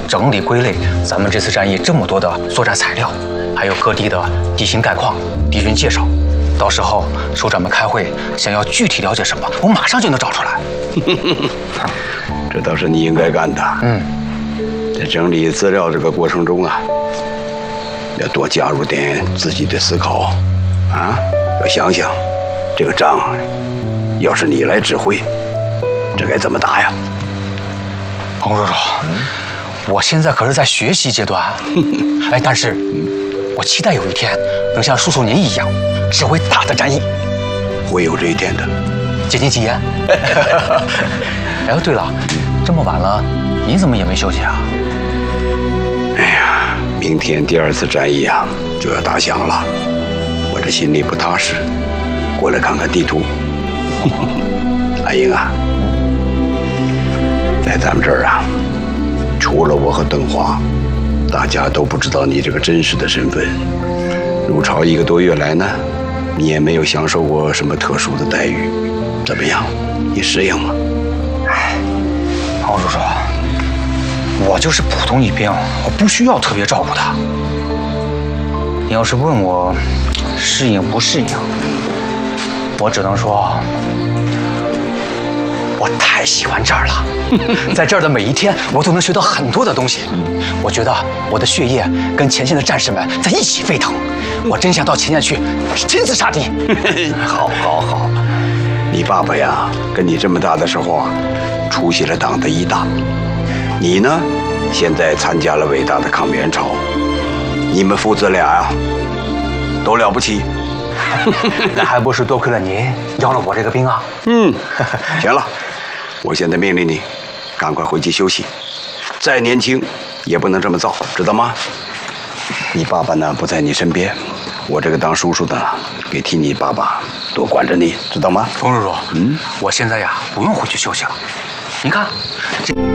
整理归类咱们这次战役这么多的作战材料，还有各地的地形概况、敌军介绍。到时候首长们开会想要具体了解什么，我马上就能找出来。 这倒是你应该干的。在整理资料这个过程中啊，要多加入点自己的思考，啊，要想想这个仗要是你来指挥，这该怎么打呀？ 洪叔叔，我现在可是在学习阶段，哎，但是我期待有一天能像叔叔您一样，指挥大的战役。 会有这一天的， 借您吉言。哎，对了，这么晚了，您怎么也没休息啊？ 哎呀，明天第2次战役啊就要打响了，我这心里不踏实，过来看看地图。阿英啊，在咱们这儿啊，除了我和邓华，大家都不知道你这个真实的身份。入朝1个多月来呢，你也没有享受过什么特殊的待遇，怎么样？你适应吗？ 洪叔叔，我就是普通一兵，我不需要特别照顾他。你要是问我适应不适应，我只能说，我太喜欢这儿了。在这儿的每一天，我都能学到很多的东西。我觉得我的血液跟前线的战士们在一起沸腾，我真想到前线去亲自杀敌。 好，好，好。你爸爸呀，跟你这么大的时候啊，出席了党的1大。你呢，现在参加了伟大的抗美援朝。你们父子俩呀，都了不起。 那还不是多亏了您要了我这个兵啊！ 行了，我现在命令你，赶快回去休息。再年轻也不能这么造，知道吗？你爸爸呢不在你身边，我这个当叔叔的给替你爸爸多管着你，知道吗？ 冯叔叔，我现在呀不用回去休息了。您看，这。